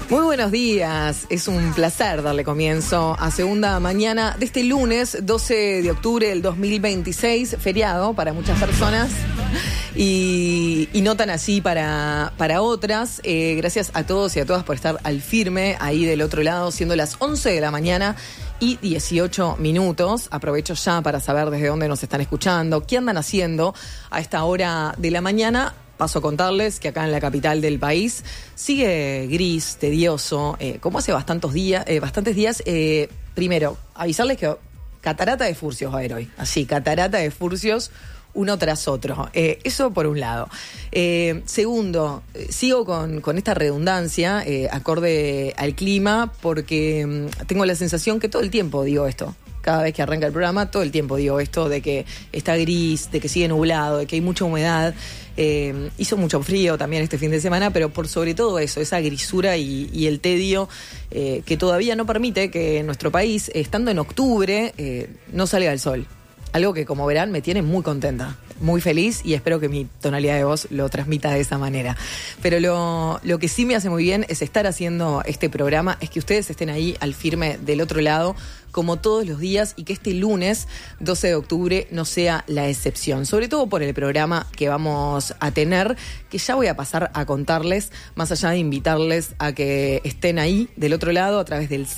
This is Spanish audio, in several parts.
Muy buenos días, es un placer darle comienzo a segunda mañana de este lunes 12 de octubre del 2026, feriado para muchas personas y no tan así para otras. Gracias a todos y a todas por estar al firme ahí del otro lado, siendo las 11 de la mañana y 18 minutos. Aprovecho ya para saber desde dónde nos están escuchando, qué andan haciendo a esta hora de la mañana. Paso a contarles que acá en la capital del país sigue gris, tedioso, como hace bastantes días. Primero, avisarles que catarata de furcios va a haber hoy. Así, catarata de furcios, uno tras otro. Eso por un lado. Segundo, sigo con esta redundancia, acorde al clima, porque tengo la sensación que todo el tiempo digo esto. Cada vez que arranca el programa, todo el tiempo digo esto de que está gris, de que sigue nublado, de que hay mucha humedad. Hizo mucho frío también este fin de semana, pero por sobre todo eso, esa grisura y el tedio que todavía no permite que en nuestro país, estando en octubre, no salga el sol. Algo que, como verán, me tiene muy contenta, muy feliz, y espero que mi tonalidad de voz lo transmita de esa manera. Pero lo que sí me hace muy bien es estar haciendo este programa, es que ustedes estén ahí al firme del otro lado, como todos los días, y que este lunes 12 de octubre no sea la excepción, sobre todo por el programa que vamos a tener, que ya voy a pasar a contarles, más allá de invitarles a que estén ahí del otro lado a través del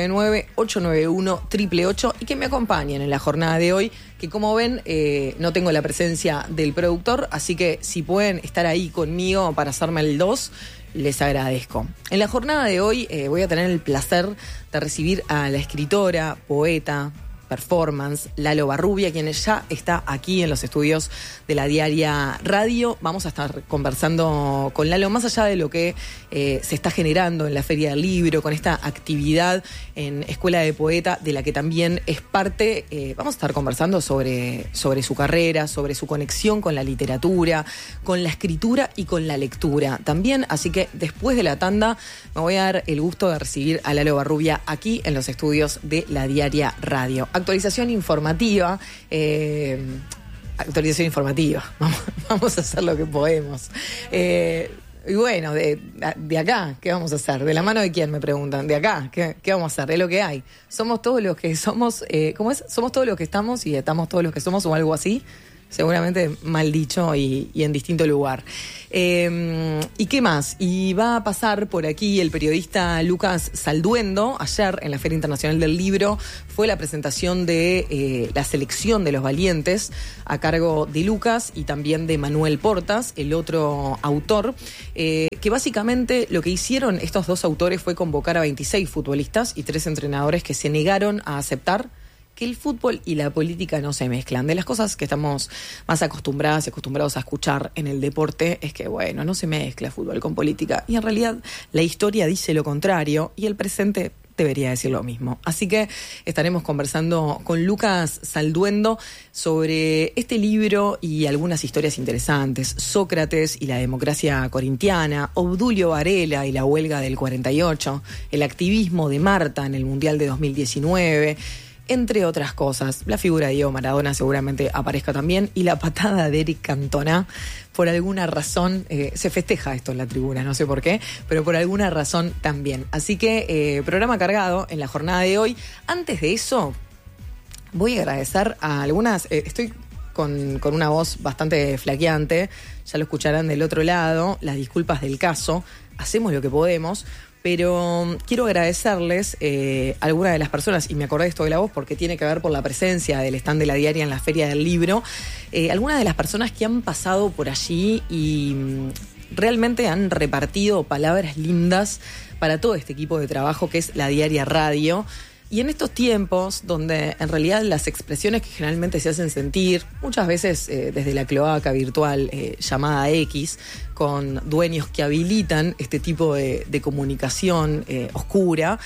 099-891-888 y que me acompañen en la jornada de hoy, que como ven no tengo la presencia del productor, así que si pueden estar ahí conmigo para hacerme el 2, les agradezco. En la jornada de hoy voy a tener el placer de recibir a la escritora, poeta, performance, Lalo Barrubia, quien ya está aquí en los estudios de la Diaria Radio. Vamos a estar conversando con Lalo, más allá de lo que se está generando en la Feria del Libro, con esta actividad en Escuela de Poeta, de la que también es parte. Vamos a estar conversando sobre su carrera, sobre su conexión con la literatura, con la escritura y con la lectura también. Así que después de la tanda me voy a dar el gusto de recibir a Lalo Barrubia aquí en los estudios de la Diaria Radio. Actualización informativa. Vamos a hacer lo que podemos. Y bueno, de acá, ¿qué vamos a hacer? ¿De la mano de quién? Me preguntan. ¿De acá? ¿Qué vamos a hacer? Es lo que hay. Somos todos los que somos. ¿Cómo es? Somos todos los que estamos y estamos todos los que somos, o algo así. Seguramente mal dicho y en distinto lugar. ¿Y qué más? Y va a pasar por aquí el periodista Lucas Salduendo. Ayer, en la Feria Internacional del Libro, fue la presentación de la selección de los valientes a cargo de Lucas y también de Manuel Portas, el otro autor, que básicamente lo que hicieron estos dos autores fue convocar a 26 futbolistas y 3 entrenadores que se negaron a aceptar que el fútbol y la política no se mezclan. De las cosas que estamos más acostumbrados a escuchar en el deporte es que, bueno, no se mezcla fútbol con política. Y en realidad la historia dice lo contrario y el presente debería decir lo mismo. Así que estaremos conversando con Lucas Salduendo sobre este libro y algunas historias interesantes. Sócrates y la democracia corintiana, Obdulio Varela y la huelga del 48, el activismo de Marta en el Mundial de 2019... entre otras cosas. La figura de Diego Maradona seguramente aparezca también, y la patada de Eric Cantona. Por alguna razón, se festeja esto en la tribuna, no sé por qué, pero por alguna razón también. Así que programa cargado en la jornada de hoy. Antes de eso, voy a agradecer a algunas... estoy con una voz bastante flaqueante, ya lo escucharán del otro lado, las disculpas del caso, hacemos lo que podemos. Pero quiero agradecerles a algunas de las personas, y me acordé de esto de la voz porque tiene que ver por la presencia del stand de la Diaria en la Feria del Libro, algunas de las personas que han pasado por allí y realmente han repartido palabras lindas para todo este equipo de trabajo que es la Diaria Radio. Y en estos tiempos donde en realidad las expresiones que generalmente se hacen sentir, muchas veces desde la cloaca virtual llamada X, con dueños que habilitan este tipo de comunicación oscura,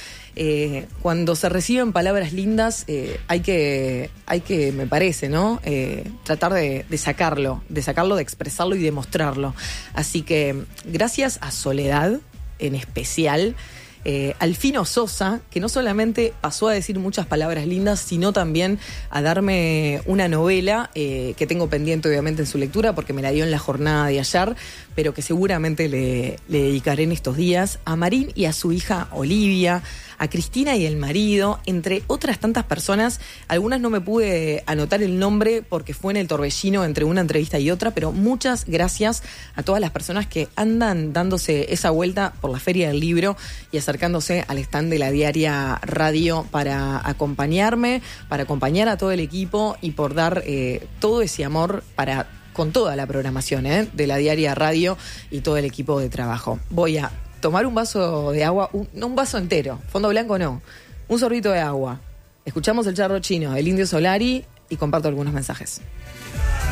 cuando se reciben palabras lindas hay que, me parece, ¿no? Tratar de sacarlo, de expresarlo y de mostrarlo. Así que gracias a Soledad en especial, Alfino Sosa, que no solamente pasó a decir muchas palabras lindas, sino también a darme una novela que tengo pendiente obviamente en su lectura, porque me la dio en la jornada de ayer, pero que seguramente le dedicaré en estos días, a Marín y a su hija Olivia, a Cristina y el marido, entre otras tantas personas. Algunas no me pude anotar el nombre porque fue en el torbellino entre una entrevista y otra, pero muchas gracias a todas las personas que andan dándose esa vuelta por la Feria del Libro y acercándose al stand de la Diaria Radio para acompañarme, para acompañar a todo el equipo y por dar todo ese amor con toda la programación de la Diaria Radio y todo el equipo de trabajo. Voy a tomar un vaso de agua, no un vaso entero, fondo blanco no, un sorbito de agua. Escuchamos el charro chino del Indio Solari y comparto algunos mensajes.